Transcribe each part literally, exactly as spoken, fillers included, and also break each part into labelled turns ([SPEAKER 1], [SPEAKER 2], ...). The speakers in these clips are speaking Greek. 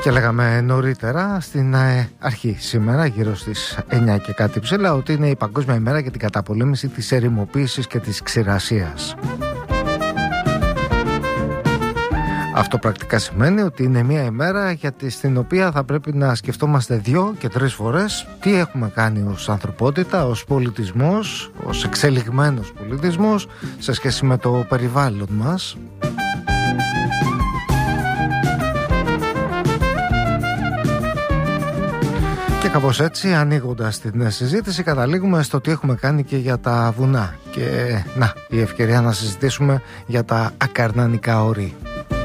[SPEAKER 1] Και λέγαμε νωρίτερα στην αρχή σήμερα, γύρω στις εννιά και κάτι ψηλά, ότι είναι η Παγκόσμια ημέρα για την καταπολέμηση της ερημοποίησης και της ξηρασίας. Αυτό πρακτικά σημαίνει ότι είναι μια ημέρα γιατί στην οποία θα πρέπει να σκεφτόμαστε δύο και τρεις φορές τι έχουμε κάνει ως ανθρωπότητα, ως πολιτισμός, ως εξελιγμένος πολιτισμός σε σχέση με το περιβάλλον μας. Και κάπως έτσι, ανοίγοντας την συζήτηση, καταλήγουμε στο τι έχουμε κάνει και για τα βουνά. Και να, η ευκαιρία να συζητήσουμε για τα ακαρνανικά όρη.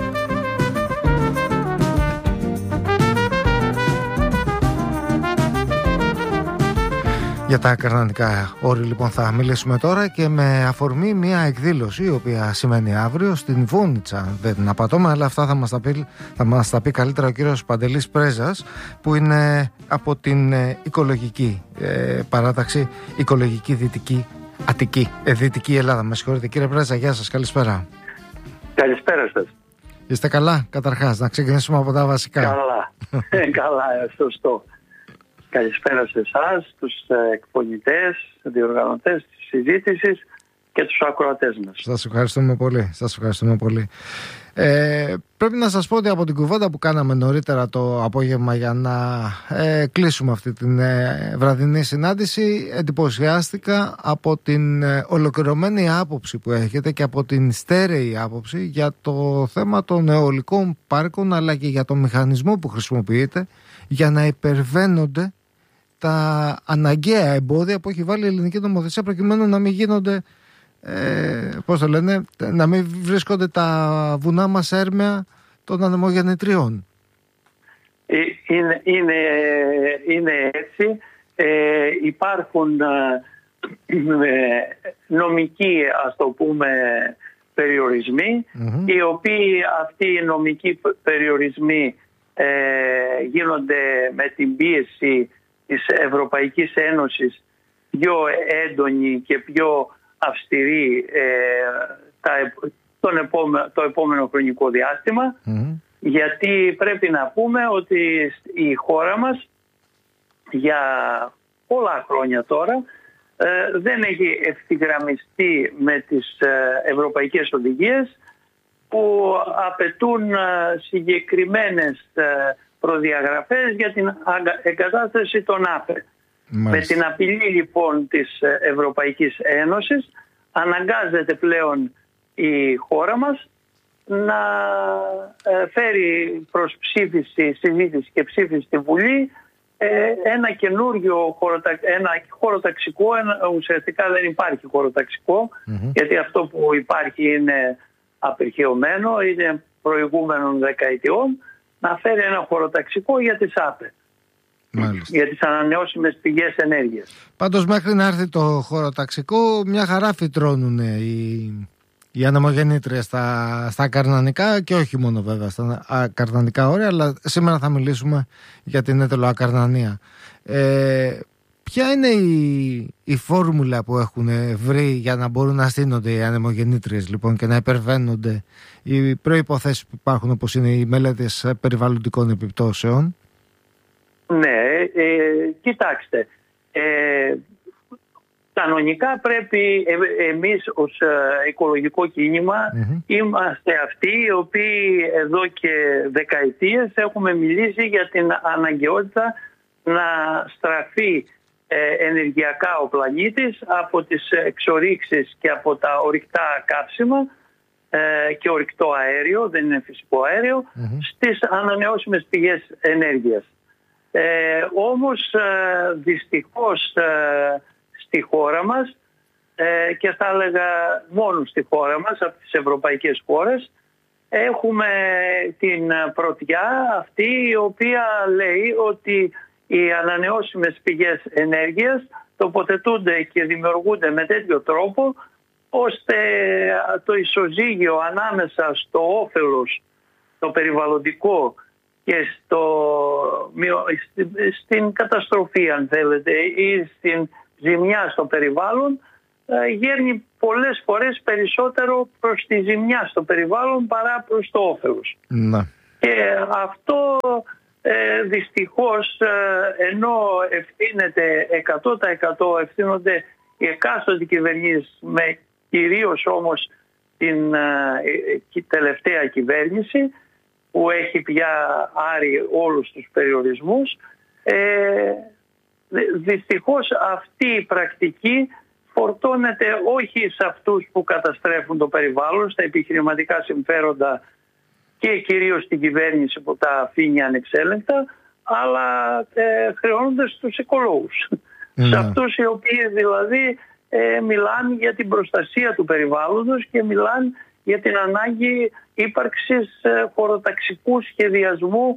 [SPEAKER 1] Για τα ακαρνανικά όρη λοιπόν θα μιλήσουμε τώρα και με αφορμή μια εκδήλωση η οποία σημαίνει αύριο στην Βόνιτσα, αν δεν απατώμε, αλλά αυτά θα μας τα πει, θα μας τα πει καλύτερα ο κύριος Παντελής Πρέζας, που είναι από την οικολογική ε, παράταξη Οικολογική Δυτική Αττική, ε, Δυτική Ελλάδα. Με συγχωρείτε κύριε Πρέζα, γεια σας, καλησπέρα.
[SPEAKER 2] Καλησπέρα σας.
[SPEAKER 1] Είστε καλά, καταρχάς, να ξεκινήσουμε από τα βασικά.
[SPEAKER 2] Καλά, καλά, σωστό. Καλησπέρα σε εσάς, τους εκπονητές, διοργανωτές της συζήτησης και τους ακροατές μας.
[SPEAKER 1] Σας ευχαριστούμε πολύ. Σας ευχαριστούμε πολύ. Ε, πρέπει να σας πω ότι από την κουβέντα που κάναμε νωρίτερα το απόγευμα για να ε, κλείσουμε αυτή την ε, βραδινή συνάντηση, εντυπωσιάστηκα από την ε, ολοκληρωμένη άποψη που έχετε και από την στέρεη άποψη για το θέμα των αιωλικών πάρκων, αλλά και για το μηχανισμό που χρησιμοποιείται για να υπερβαίνονται τα αναγκαία εμπόδια που έχει βάλει η ελληνική νομοθεσία προκειμένου να μην γίνονται, ε, πώς το λένε, να μην βρίσκονται τα βουνά μας έρμεα των ανεμογεννητριών.
[SPEAKER 2] Είναι, είναι, είναι έτσι. Ε, υπάρχουν ε, νομικοί, ας το πούμε, περιορισμοί, mm-hmm. οι οποίοι αυτοί οι νομικοί περιορισμοί ε, γίνονται με την πίεση της Ευρωπαϊκής Ένωσης πιο έντονη και πιο αυστηρή ε, τα, τον επόμε, το επόμενο χρονικό διάστημα, mm-hmm. γιατί πρέπει να πούμε ότι η χώρα μας για πολλά χρόνια τώρα ε, δεν έχει ευθυγραμμιστεί με τις ε, ευρωπαϊκές οδηγίες που απαιτούν ε, συγκεκριμένες ε, προδιαγραφές για την εγκατάσταση των ΑΠΕ. Μάλιστα. Με την απειλή λοιπόν της Ευρωπαϊκής Ένωσης αναγκάζεται πλέον η χώρα μας να φέρει προς ψήφιση, συζήτηση και ψήφιση στη Βουλή ένα καινούριο χωροταξ... ένα χωροταξικό, ένα... ουσιαστικά δεν υπάρχει χωροταξικό, mm-hmm. γιατί αυτό που υπάρχει είναι απερχαιωμένο, είναι προηγούμενων δεκαετιών, να φέρει ένα χωροταξικό για τις ΑΠΕ. Μάλιστα. Για τις ανανεώσιμες πηγές ενέργειας.
[SPEAKER 1] Πάντως μέχρι να έρθει το χωροταξικό μια χαρά φυτρώνουν οι, οι ανεμογεννήτριες στα, στα ακαρνανικά και όχι μόνο βέβαια στα ακαρνανικά όρια, αλλά σήμερα θα μιλήσουμε για την έτελο-ακαρνανία. Ε, ποια είναι η, η φόρμουλα που έχουν βρει για να μπορούν να στείνονται οι ανεμογεννήτριες λοιπόν και να υπερβαίνονται οι προϋποθέσεις που υπάρχουν, όπως είναι οι μελέτες περιβαλλοντικών επιπτώσεων?
[SPEAKER 2] Ναι, ε, κοιτάξτε, ε, κανονικά πρέπει ε, εμείς ως ε, οικολογικό κίνημα mm-hmm. είμαστε αυτοί οι οποίοι εδώ και δεκαετίες έχουμε μιλήσει για την αναγκαιότητα να στραφεί ε, ενεργειακά ο πλανήτης από τις εξορίξεις και από τα ορυκτά καύσιμα ε, και ορυκτό αέριο, δεν είναι φυσικό αέριο, mm-hmm. στις ανανεώσιμες πηγές ενέργειας. Ε, όμως ε, δυστυχώς ε, στη χώρα μας ε, και θα έλεγα μόνο στη χώρα μας από τις ευρωπαϊκές χώρες έχουμε την πρωτιά αυτή η οποία λέει ότι οι ανανεώσιμες πηγές ενέργειας τοποθετούνται και δημιουργούνται με τέτοιο τρόπο ώστε το ισοζύγιο ανάμεσα στο όφελος, το περιβαλλοντικό και στο, στην καταστροφή αν θέλετε ή στην ζημιά στο περιβάλλον γέρνει πολλές φορές περισσότερο προς τη ζημιά στο περιβάλλον παρά προς το όφελος. Να. Και αυτό ε, δυστυχώς ε, ενώ ευθύνεται εκατό τοις εκατό ευθύνονται οι εκάστοτε κυβερνήσεις, με κυρίως όμως την ε, τελευταία κυβέρνηση που έχει πια άρει όλους τους περιορισμούς, ε, δυστυχώς αυτή η πρακτική φορτώνεται όχι σε αυτούς που καταστρέφουν το περιβάλλον, στα επιχειρηματικά συμφέροντα και κυρίως την κυβέρνηση που τα αφήνει ανεξέλεγκτα, αλλά ε, χρεώνονται στους οικολόγους. Mm. Σε αυτούς οι οποίοι δηλαδή ε, μιλάνε για την προστασία του περιβάλλοντος και μιλάνε για την ανάγκη ύπαρξης ε, χωροταξικού σχεδιασμού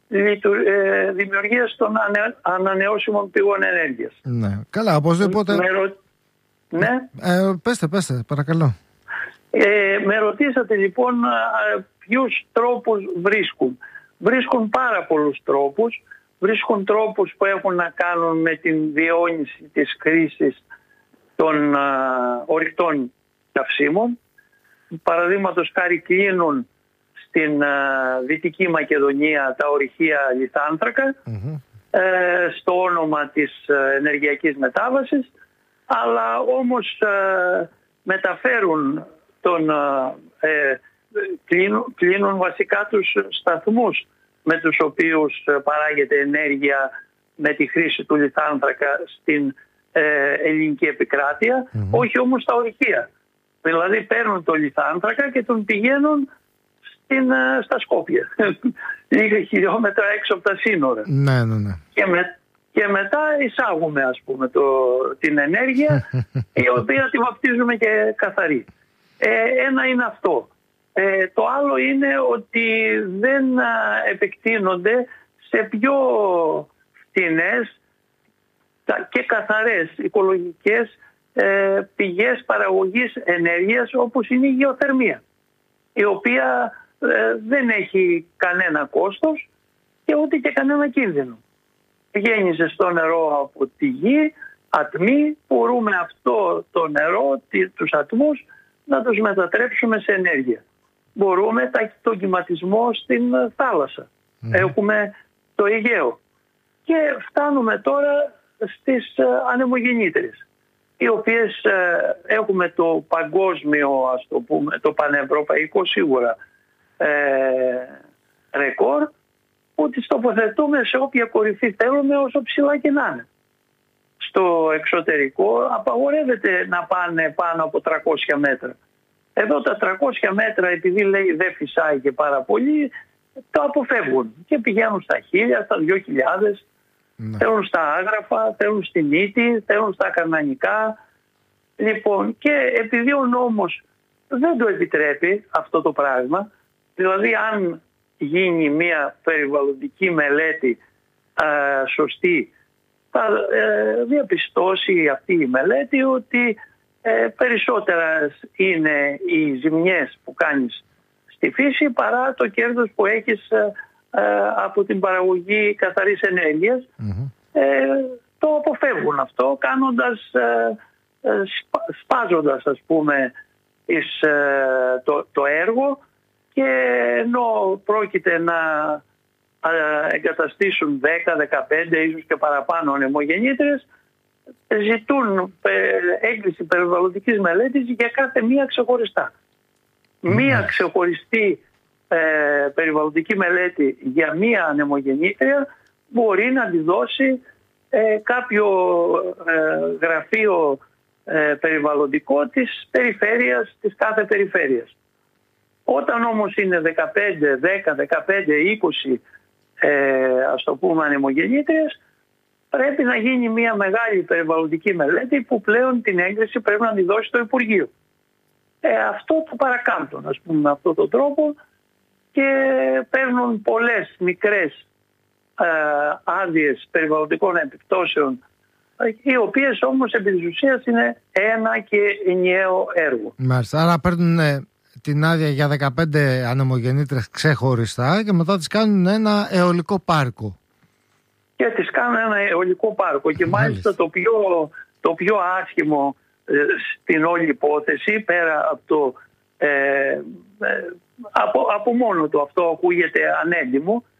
[SPEAKER 2] ε, δημιουργίας των ανε, ανανεώσιμων πηγών ενέργειας.
[SPEAKER 1] Ναι. Καλά, οπωσδήποτε. Με ρω...
[SPEAKER 2] Ναι.
[SPEAKER 1] Ε, πέστε, πέστε, παρακαλώ.
[SPEAKER 2] Ε, με ρωτήσατε λοιπόν ποιους τρόπους βρίσκουν. Βρίσκουν πάρα πολλούς τρόπους. Βρίσκουν τρόπους που έχουν να κάνουν με την διαιώνιση της χρήσης των α, ορυκτών καυσίμων. Παραδείγματος χάρη κλείνουν στην α, Δυτική Μακεδονία τα ορυχεία λιθάνθρακα mm-hmm. ε, στο όνομα της ε, ενεργειακής μετάβασης, αλλά όμως ε, μεταφέρουν τον, ε, κλείνουν, κλείνουν βασικά τους σταθμούς με τους οποίους παράγεται ενέργεια με τη χρήση του λιθάνθρακα στην ε, ελληνική επικράτεια, mm-hmm. όχι όμως τα ορυχεία. Δηλαδή παίρνουν το λιθάνθρακα και τον πηγαίνουν στην, στα Σκόπια, λίγα χιλιόμετρα έξω από τα σύνορα.
[SPEAKER 1] Ναι, ναι, ναι.
[SPEAKER 2] Και, με, και μετά εισάγουμε ας πούμε το, την ενέργεια η οποία τη βαπτίζουμε και καθαρή. Ε, ένα είναι αυτό. Ε, το άλλο είναι ότι δεν α, επεκτείνονται σε πιο φτηνές και καθαρές οικολογικές ε, πηγές παραγωγής ενέργειας, όπως είναι η γεωθερμία, η οποία ε, δεν έχει κανένα κόστος και ούτε και κανένα κίνδυνο. Γέννησε στο νερό από τη γη ατμή, μπορούμε αυτό το νερό, τους ατμούς, να τους μετατρέψουμε σε ενέργεια. Μπορούμε τον κυματισμό στην θάλασσα. Mm. Έχουμε το Αιγαίο. Και φτάνουμε τώρα στις ανεμογεννήτρες, οι οποίες έχουμε το παγκόσμιο, ας το πούμε, το πανευρωπαϊκό σίγουρα ε, ρεκόρ, που τις τοποθετούμε σε όποια κορυφή θέλουμε, όσο ψηλά και να είναι. Στο εξωτερικό απαγορεύεται να πάνε πάνω από τριακόσια μέτρα. Εδώ τα τριακόσια μέτρα, επειδή λέει δεν φυσάει και πάρα πολύ, το αποφεύγουν και πηγαίνουν στα χίλια, στα δύο χιλιάδες, ναι. Θέλουν στα άγραφα, θέλουν στη μύτη, θέλουν στα καρνανικά. Λοιπόν, και επειδή ο νόμος δεν το επιτρέπει αυτό το πράγμα, δηλαδή αν γίνει μια περιβαλλοντική μελέτη α, σωστή, θα ε, διαπιστώσει αυτή η μελέτη ότι ε, περισσότερα είναι οι ζημιές που κάνεις στη φύση παρά το κέρδος που έχεις ε, ε, από την παραγωγή καθαρής ενέργειας. Mm-hmm. Ε, το αποφεύγουν αυτό κάνοντας, ε, ε, σπάζοντας ας πούμε εις, ε, το, το έργο, και ενώ πρόκειται να εγκαταστήσουν δέκα, δεκαπέντε, ίσως και παραπάνω ανεμογεννήτρες, ζητούν έγκριση περιβαλλοντικής μελέτης για κάθε μία ξεχωριστά. Mm. Μία ξεχωριστή ε, περιβαλλοντική μελέτη για μία ανεμογεννήτρια μπορεί να τη δώσει ε, κάποιο ε, γραφείο ε, περιβαλλοντικό της περιφέρειας, της κάθε περιφέρειας. Όταν όμως είναι δεκαπέντε, δέκα, δεκαπέντε, είκοσι ε, ας το πούμε ανεμογεννήτριες, πρέπει να γίνει μια μεγάλη περιβαλλοντική μελέτη που πλέον την έγκριση πρέπει να τη δώσει το Υπουργείο. Ε, αυτό το παρακάμπτουν ας πούμε με αυτόν τον τρόπο και παίρνουν πολλές μικρές ε, άδειες περιβαλλοντικών επιπτώσεων, οι οποίες όμως επί της ουσίας είναι ένα και ενιαίο έργο.
[SPEAKER 1] Μάλιστα, άρα παίρνουν την άδεια για δεκαπέντε ανεμογεννήτρες ξεχωριστά και μετά τις κάνουν ένα αιωλικό πάρκο.
[SPEAKER 2] Και τις κάνουν ένα αιωλικό πάρκο. Και μάλιστα, μάλιστα το, πιο, το πιο άσχημο ε, στην όλη υπόθεση, πέρα από το ε, ε, από, από μόνο του αυτό ακούγεται ανέντιμο,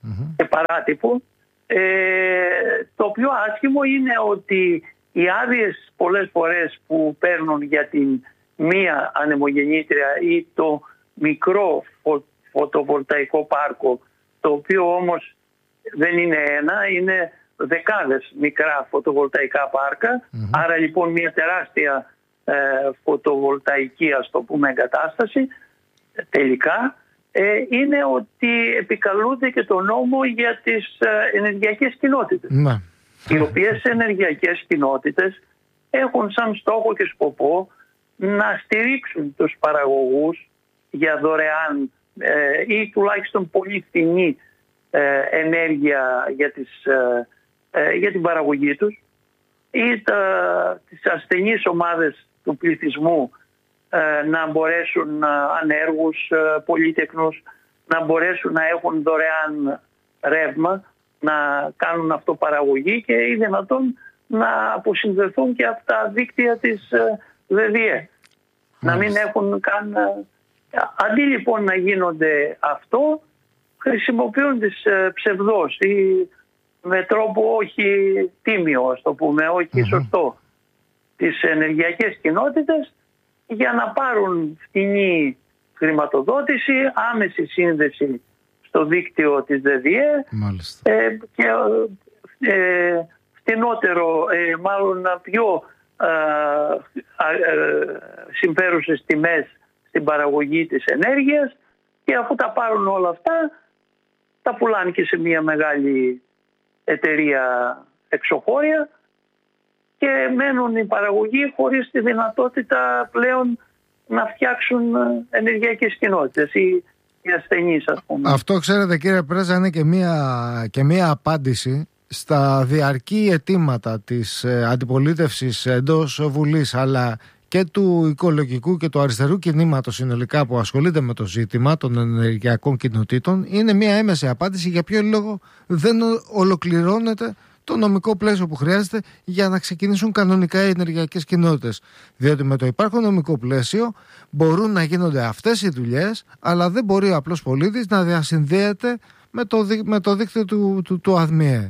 [SPEAKER 2] mm-hmm. και παράτυπο. Ε, το πιο άσχημο είναι ότι οι άδειες πολλές φορές που παίρνουν για την μία ανεμογεννήτρια ή το μικρό φω, φωτοβολταϊκό πάρκο, το οποίο όμως δεν είναι ένα, είναι δεκάδες μικρά φωτοβολταϊκά πάρκα, mm-hmm. άρα λοιπόν μια τεράστια ε, φωτοβολταϊκή, ας το πούμε, εγκατάσταση τελικά, ε, είναι ότι επικαλούνται και το νόμο για τις ε, ενεργειακές κοινότητες. Mm-hmm. Οι οποίες ενεργειακές κοινότητες έχουν σαν στόχο και σκοπό να στηρίξουν τους παραγωγούς για δωρεάν ε, ή τουλάχιστον πολύ φθηνή ε, ενέργεια για, τις, ε, ε, για την παραγωγή τους, ή τα, τις ασθενείς ομάδες του πληθυσμού ε, να μπορέσουν, ανέργους, ε, πολύτεκνους, να μπορέσουν να έχουν δωρεάν ρεύμα, να κάνουν αυτοπαραγωγή και ή δυνατόν να αποσυνδεθούν και από τα δίκτυα της ΔΔΕ. Να μην έχουν καν... Αντί λοιπόν να γίνονται αυτό, χρησιμοποιούν τις ψευδός ή με τρόπο όχι τίμιο, ας το πούμε, όχι mm-hmm. σωστό, τις ενεργειακές κοινότητες για να πάρουν φτηνή χρηματοδότηση, άμεση σύνδεση στο δίκτυο της ΔΔΕ ε, και ε, φτηνότερο, ε, μάλλον πιο ε, ε, συμφέρουσες τιμές στην παραγωγή της ενέργειας, και αφού τα πάρουν όλα αυτά τα πουλάνε και σε μια μεγάλη εταιρεία εξωχώρια και μένουν οι παραγωγοί χωρίς τη δυνατότητα πλέον να φτιάξουν ενεργειακές κοινότητες ή οι ασθενείς, ας πούμε.
[SPEAKER 1] Αυτό, ξέρετε κύριε Πρέζα, είναι και μία, και μία απάντηση στα διαρκή αιτήματα της αντιπολίτευσης εντός Βουλής, αλλά και του οικολογικού και του αριστερού κινήματος συνολικά που ασχολείται με το ζήτημα των ενεργειακών κοινοτήτων. Είναι μία έμεση απάντηση για ποιο λόγο δεν ολοκληρώνεται το νομικό πλαίσιο που χρειάζεται για να ξεκινήσουν κανονικά οι ενεργειακές κοινότητες. Διότι με το υπάρχον νομικό πλαίσιο μπορούν να γίνονται αυτές οι δουλειές, αλλά δεν μπορεί ο απλός πολίτης να διασυνδέεται με το, με το δίκτυο του, του, του ΑΔΜΙΕ.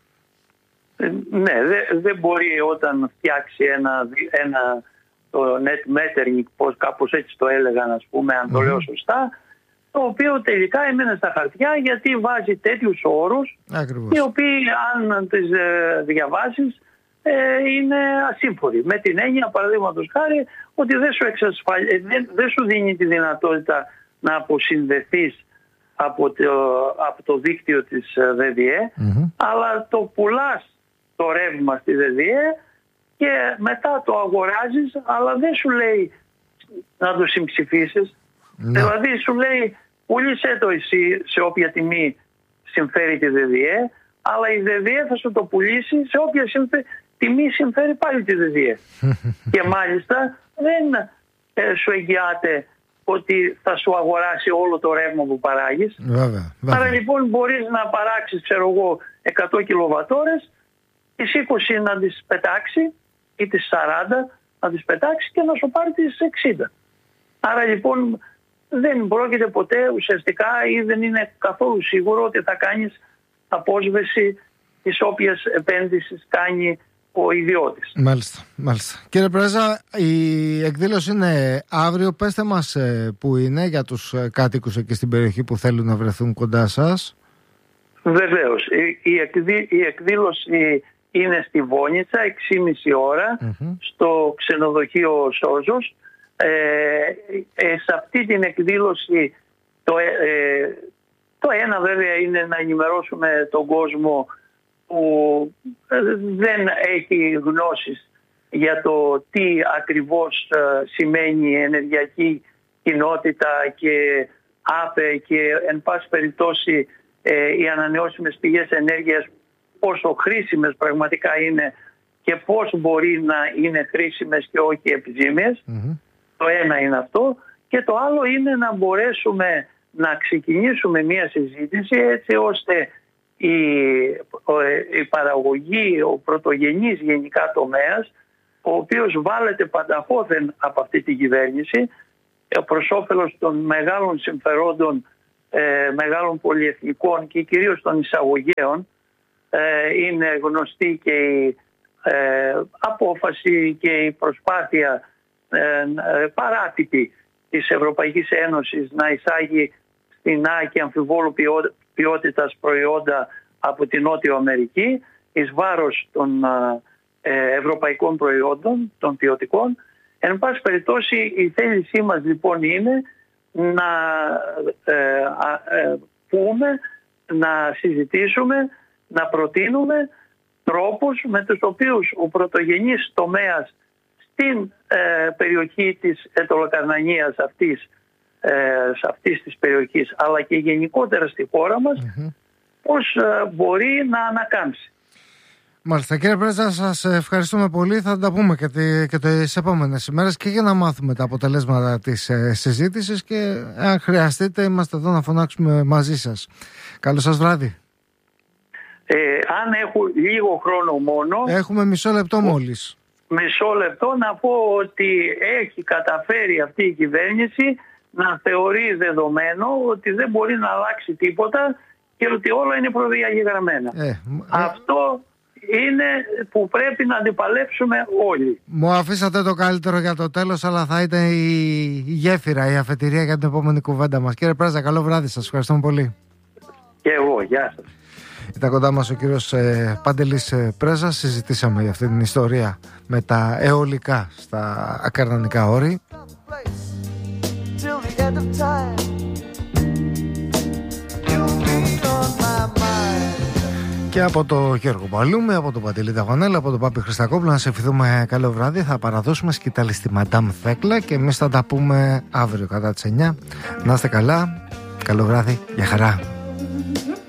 [SPEAKER 2] Ναι, δεν δε μπορεί όταν φτιάξει ένα, ένα το net metering, πώς, κάπως έτσι το έλεγαν, ας πούμε, αν το mm-hmm. λέω σωστά, το οποίο τελικά έμενε στα χαρτιά γιατί βάζει τέτοιους όρους, ακριβώς, οι οποίοι αν τις ε, διαβάσεις ε, είναι ασύμφοροι. Με την έννοια, παραδείγματος χάρη, ότι δεν σου, εξασφαλ... δεν, δεν σου δίνει τη δυνατότητα να αποσυνδεθείς από το, από το δίκτυο της ΔΔΕ, mm-hmm. αλλά το πουλάς το ρεύμα στη ΔΔΕ και μετά το αγοράζεις, αλλά δεν σου λέει να το συμψηφίσεις. Ναι. Δηλαδή σου λέει πούλησέ το εσύ σε όποια τιμή συμφέρει τη ΔΔΕ, αλλά η ΔΔΕ θα σου το πουλήσει σε όποια συμφε... τιμή συμφέρει πάλι τη ΔΔΕ. Και μάλιστα δεν ε, σου εγγυάται ότι θα σου αγοράσει όλο το ρεύμα που παράγεις.
[SPEAKER 1] Βέβαια, βέβαια.
[SPEAKER 2] Άρα λοιπόν μπορείς να παράξεις, ξέρω εγώ, εκατό κιλοβατόρες, τις είκοσι να τις πετάξει ή τις σαράντα να τις πετάξει και να σου πάρει τις εξήντα. Άρα λοιπόν δεν πρόκειται ποτέ ουσιαστικά ή δεν είναι καθόλου σίγουρο ότι θα κάνεις απόσβεση της όποιας επένδυσης κάνει ο ιδιώτης.
[SPEAKER 1] Μάλιστα, μάλιστα. Κύριε Πρέζα, η εκδήλωση είναι αύριο. Πέστε μας που είναι για τους κάτοικους εκεί στην περιοχή που θέλουν να βρεθούν κοντά σας.
[SPEAKER 2] Βεβαίως. Η, εκδή, η εκδήλωση είναι στη Βόνιτσα, έξι και μισή ώρα, mm-hmm. στο ξενοδοχείο Σόζος. Ε, ε, σε αυτή την εκδήλωση το, ε, το ένα βέβαια είναι να ενημερώσουμε τον κόσμο που δεν έχει γνώσεις για το τι ακριβώς ε, σημαίνει ενεργειακή κοινότητα και ΑΠΕ και εν πάση περιπτώσει ε, οι ανανεώσιμες πηγές ενέργειας, πόσο χρήσιμες πραγματικά είναι και πώς μπορεί να είναι χρήσιμες και όχι επιζήμιες. Mm-hmm. Το ένα είναι αυτό. Και το άλλο είναι να μπορέσουμε να ξεκινήσουμε μια συζήτηση έτσι ώστε η, η παραγωγή, ο πρωτογενής γενικά τομέας, ο οποίος βάλεται πανταχώθεν από αυτή την κυβέρνηση προς όφελος των μεγάλων συμφερόντων ε, μεγάλων πολυεθνικών και κυρίως των εισαγωγέων. Ε, είναι γνωστή και η ε, απόφαση και η προσπάθεια ε, παράτυπη της Ευρωπαϊκής Ένωσης να εισάγει φθηνά και αμφιβόλου ποιότητας προϊόντα από την Νότιο Αμερική εις βάρος των ε, ευρωπαϊκών προϊόντων, των ποιοτικών. Εν πάση περιπτώσει η θέλησή μας λοιπόν είναι να ε, ε, πούμε, να συζητήσουμε, να προτείνουμε τρόπους με τους οποίους ο πρωτογενής τομέας στην ε, περιοχή της ετωλοκαρνανίας αυτής, ε, σε αυτής της περιοχής, αλλά και γενικότερα στη χώρα μας, mm-hmm. πώς ε, μπορεί να ανακάμψει.
[SPEAKER 1] Μάλιστα, κύριε Πρέζα, σας ευχαριστούμε πολύ. Θα τα πούμε και, τη, και τις επόμενες ημέρες και για να μάθουμε τα αποτελέσματα της ε, συζήτησης και αν χρειαστείτε είμαστε εδώ να φωνάξουμε μαζί σας. Καλό σας βράδυ.
[SPEAKER 2] Ε, αν έχω λίγο χρόνο μόνο...
[SPEAKER 1] Έχουμε μισό λεπτό μόλις.
[SPEAKER 2] Μισό λεπτό να πω ότι έχει καταφέρει αυτή η κυβέρνηση να θεωρεί δεδομένο ότι δεν μπορεί να αλλάξει τίποτα και ότι όλα είναι προδιαγεγραμμένα. Ε, ε, Αυτό είναι που πρέπει να αντιπαλέψουμε όλοι.
[SPEAKER 1] Μου αφήσατε το καλύτερο για το τέλος, αλλά θα ήταν η γέφυρα, η αφετηρία για την επόμενη κουβέντα μας. Κύριε Πρέζα, καλό βράδυ, σας ευχαριστούμε πολύ.
[SPEAKER 2] Και εγώ, γεια σας.
[SPEAKER 1] Ήταν κοντά μας ο κύριος ε, Παντελής ε, Πρέζας. Συζητήσαμε για αυτή την ιστορία με τα αιωλικά στα ακαρνανικά όρη. Και από το Γιώργο Μπαλούμη, από τον Παντελή Ταγωνέλα, από τον Πάπη Χριστακόπουλο να σε ευχηθούμε καλό βράδυ. Θα παραδώσουμε σκητάλη στη Μαντάμ Θέκλα και εμείς θα τα πούμε αύριο κατά τις εννιά. Να είστε καλά, καλό βράδυ, για χαρά.